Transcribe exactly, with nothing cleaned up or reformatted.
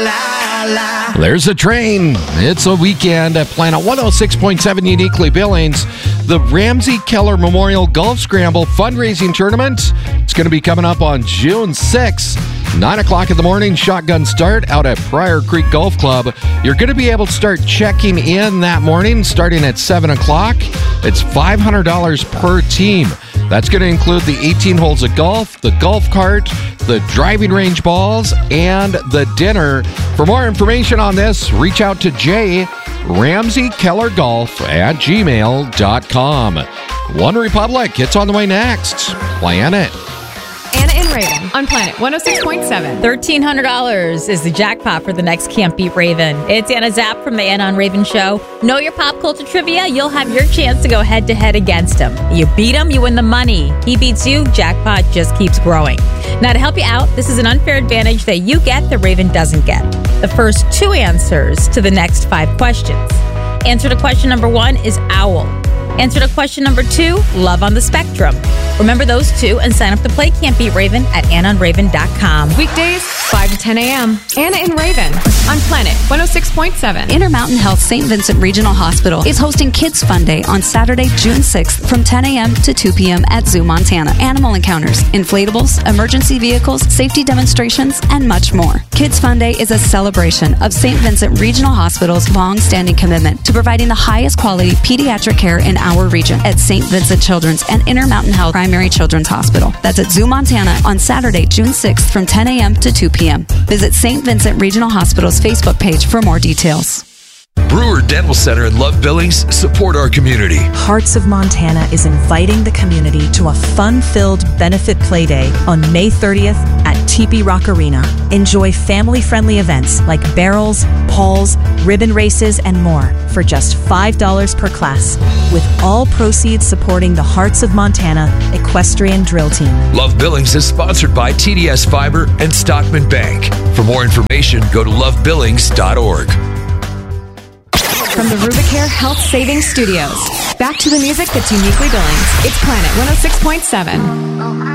la, la. There's a train. It's a weekend at Planet one oh six point seven Uniquely Billings. The Ramsey Keller Memorial Golf Scramble fundraising tournament. It's going to be coming up on June sixth. nine o'clock in the morning, shotgun start out at Prior Creek Golf Club. You're going to be able to start checking in that morning starting at seven o'clock. It's five hundred dollars per team. That's going to include the eighteen holes of golf, the golf cart, the driving range balls, and the dinner. For more information on this, reach out to Jay, Ramsey Keller Golf at gmail dot com. One Republic, it's on the way next. Planet. Anna and Raven on Planet one oh six point seven. thirteen hundred dollars is the jackpot for the next Can't Beat Raven. It's Anna Zapp from the Anna and Raven Show. Know your pop culture trivia? You'll have your chance to go head-to-head against him. You beat him, you win the money. He beats you, jackpot just keeps growing. Now, to help you out, this is an unfair advantage that you get that Raven doesn't get. The first two answers to the next five questions. Answer to question number one is owl. Answer to question number two, love on the spectrum. Remember those two and sign up to play Can't Beat Raven at anna and raven dot com. Weekdays, five to ten a.m. Anna and Raven on Planet one oh six point seven. Intermountain Health Saint Vincent Regional Hospital is hosting Kids Fun Day on Saturday, June sixth from ten a.m. to two p.m. at Zoo, Montana. Animal encounters, inflatables, emergency vehicles, safety demonstrations, and much more. Kids Fun Day is a celebration of Saint Vincent Regional Hospital's long-standing commitment to providing the highest quality pediatric care in our region at Saint Vincent Children's and Intermountain Health Primary Children's Hospital. That's at Zoo, Montana on Saturday, June sixth from ten a.m. to two p.m. Visit Saint Vincent Regional Hospital's Facebook page for more details. Brewer Dental Center in Love Billings support our community. Hearts of Montana is inviting the community to a fun-filled benefit play day on May thirtieth at Teepee Rock Arena. Enjoy family-friendly events like barrels, pulls, ribbon races, and more for just five dollars per class, with all proceeds supporting the Hearts of Montana Equestrian Drill Team. Love Billings is sponsored by T D S Fiber and Stockman Bank. For more information, go to love billings dot org. From the Rubicare Health Savings Studios, back to the music that's uniquely Billings. It's Planet one oh six point seven.